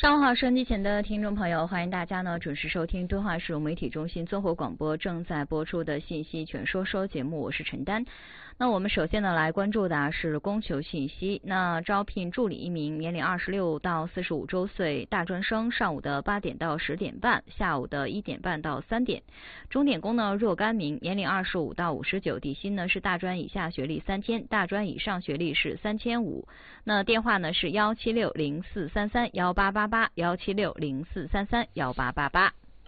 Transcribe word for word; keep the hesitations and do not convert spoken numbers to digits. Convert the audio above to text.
上午好，收音机前的听众朋友，欢迎大家呢准时收听敦化市媒体中心综合广播正在播出的信息全说说节目，我是陈丹。那我们首先呢来关注的是供求信息。那招聘助理一名，年龄二十六到四十五周岁大专生，上午的八点到十点半，下午的一点半到三点。钟点工呢若干名，年龄二十五到五十九，底薪呢是大专以下学历三千，大专以上学历是三千五。那电话呢是幺七六零四三三幺八八八，幺七六零四三三幺八八八。